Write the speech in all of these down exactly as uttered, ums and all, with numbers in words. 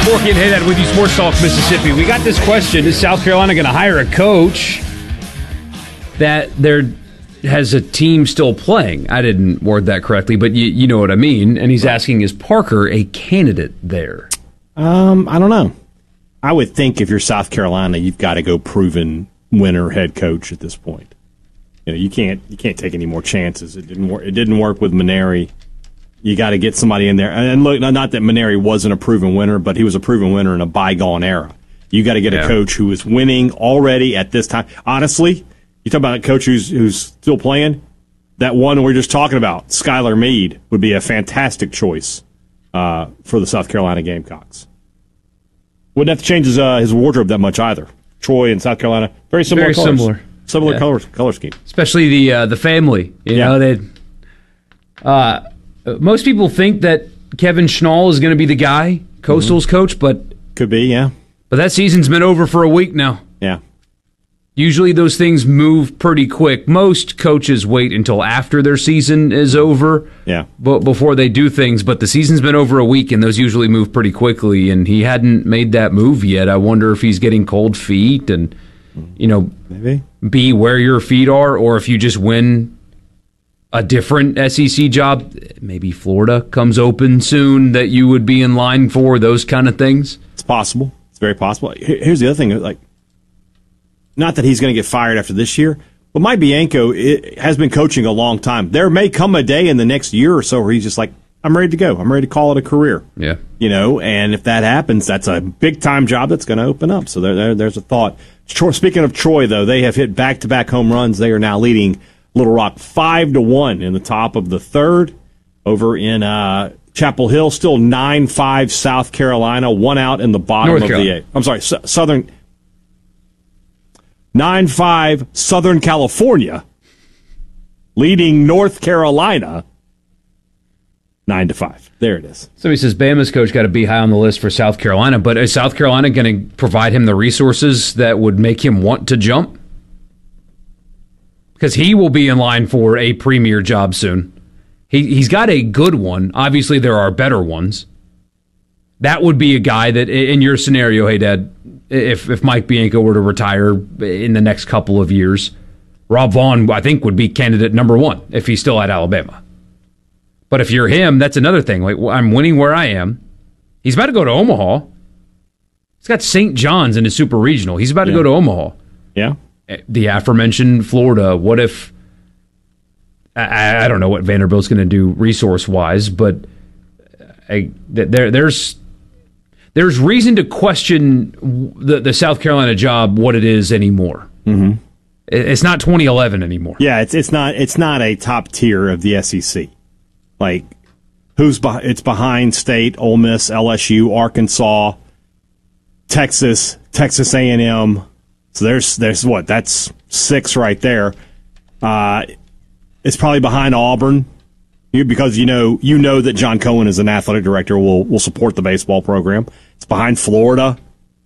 Forky and Haydad with you, Sports Talk Mississippi. We got this question: is South Carolina going to hire a coach that there has a team still playing? I didn't word that correctly, but you, you know what I mean. And he's asking, is Parker a candidate there? Um, I don't know. I would think if you're South Carolina, you've got to go proven winner head coach at this point. You know, you can't you can't take any more chances. It didn't work. It didn't work with Maneri. You got to get somebody in there. And look, not that Maneri wasn't a proven winner, but he was a proven winner in a bygone era. You got to get yeah. a coach who is winning already at this time. Honestly, you talk about a coach who's who's still playing. That one we're just talking about, Skylar Meade, would be a fantastic choice uh, for the South Carolina Gamecocks. Wouldn't have to change his, uh, his wardrobe that much either. Troy and South Carolina, very similar very colors. Similar. Similar yeah. color, color scheme. Especially the uh, the family. You yeah. know, they uh, most people think that Kevin Schnall is going to be the guy, Coastal's mm-hmm. coach, but could be, yeah. But that season's been over for a week now. Yeah. Usually those things move pretty quick. Most coaches wait until after their season is over yeah. b- before they do things, but the season's been over a week, and those usually move pretty quickly, and he hadn't made that move yet. I wonder if he's getting cold feet and, you know, maybe be where your feet are, or if you just win a different S E C job, maybe Florida comes open soon that you would be in line for, those kind of things. It's possible. It's very possible. Here's the other thing, like, not that he's going to get fired after this year, but Mike Bianco it, has been coaching a long time. There may come a day in the next year or so where he's just like, I'm ready to go. I'm ready to call it a career. Yeah. You know, and if that happens, that's a big-time job that's going to open up. So there, there, there's a thought. Troy, speaking of Troy, though, they have hit back-to-back home runs. They are now leading Little Rock five to one in the top of the third. Over in uh, Chapel Hill, still nine five South Carolina, one out in the bottom North of Carolina. the eighth. I'm sorry, S- Southern... nine five Southern California, leading North Carolina nine to five. There it is. Somebody says Bama's coach got to be high on the list for South Carolina, but is South Carolina going to provide him the resources that would make him want to jump? Because he will be in line for a premier job soon. He, he's got a good one. Obviously, there are better ones. That would be a guy that, in your scenario, hey, Dad, if if Mike Bianco were to retire in the next couple of years, Rob Vaughn, I think, would be candidate number one if he's still at Alabama. But if you're him, that's another thing. Like, I'm winning where I am. He's about to go to Omaha. He's got Saint John's in his super regional. He's about to yeah. go to Omaha. Yeah. The aforementioned Florida. What if, I, I don't know what Vanderbilt's going to do resource-wise, but I, there there's... There's reason to question the, the South Carolina job, what it is anymore. Mm-hmm. It's not twenty eleven anymore. Yeah, it's it's not it's not a top tier of the S E C. Like, who's be, it's behind State, Ole Miss, L S U, Arkansas, Texas, Texas A and M. So there's there's what that's six right there. Uh, it's probably behind Auburn. Because you know you know that John Cohen as an athletic director will will support the baseball program. It's behind Florida.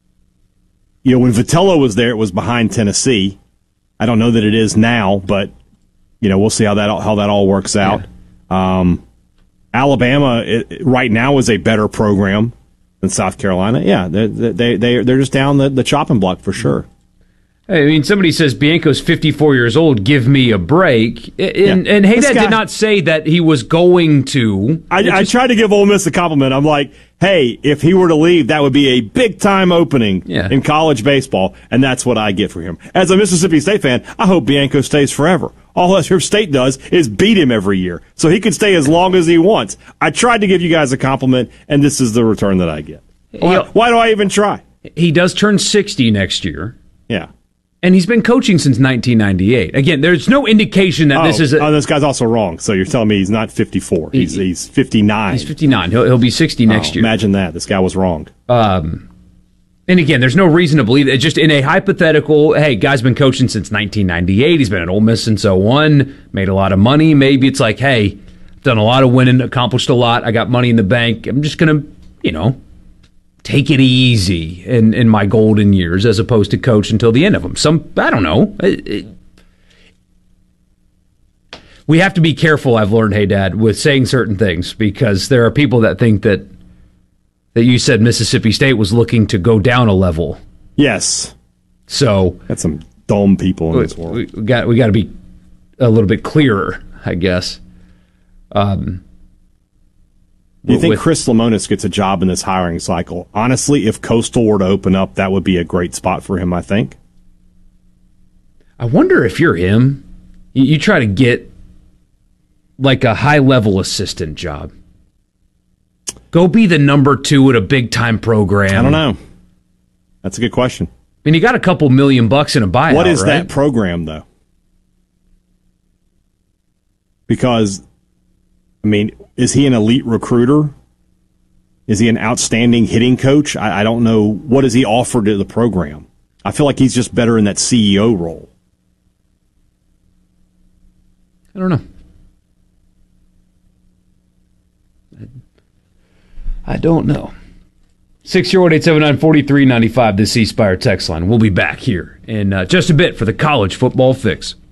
You know, when Vitello was there, it was behind Tennessee. I don't know that it is now, but you know we'll see how that how that all works out. Yeah. Um, Alabama it, right now is a better program than South Carolina. Yeah, they they they they're just down the, the chopping block for sure. I mean, somebody says Bianco's fifty-four years old. Give me a break. And, yeah. and Haydad did not say that he was going to. I, just, I tried to give Ole Miss a compliment. I'm like, hey, if he were to leave, that would be a big-time opening yeah. in college baseball, and that's what I get for him. As a Mississippi State fan, I hope Bianco stays forever. All Mississippi State does is beat him every year, so he can stay as long as he wants. I tried to give you guys a compliment, and this is the return that I get. Why, why do I even try? He does turn sixty next year. Yeah. And he's been coaching since nineteen ninety-eight. Again, there's no indication that oh, this is a... Oh, this guy's also wrong. So you're telling me he's not fifty-four. He's he, he's fifty-nine. He's fifty-nine. He'll, he'll be sixty oh, next year. Imagine that. This guy was wrong. Um, and again, there's no reason to believe that. Just in a hypothetical, hey, guy's been coaching since nineteen ninety-eight. He's been at Ole Miss and so on. Made a lot of money. Maybe it's like, hey, done a lot of winning, accomplished a lot. I got money in the bank. I'm just going to, you know... take it easy in, in my golden years as opposed to coach until the end of them. Some, I don't know. It, it, we have to be careful, I've learned, hey, Dad, with saying certain things because there are people that think that that you said Mississippi State was looking to go down a level. Yes. So that's some dumb people in this world. We, we got we got to be a little bit clearer, I guess. Um, Do you think with, Chris Lemonis gets a job in this hiring cycle? Honestly, if Coastal were to open up, that would be a great spot for him, I think. I wonder if you're him, you, you try to get like a high-level assistant job. Go be the number two at a big-time program. I don't know. That's a good question. I mean, you got a couple million bucks in a buyout, What is right? that program, though? Because, I mean, is he an elite recruiter? Is he an outstanding hitting coach? I, I don't know. What does he offer to the program? I feel like he's just better in that C E O role. I don't know. I don't know. six oh one, eight seven nine, four three nine five, the C Spire text line. We'll be back here in uh, just a bit for the College Football Fix.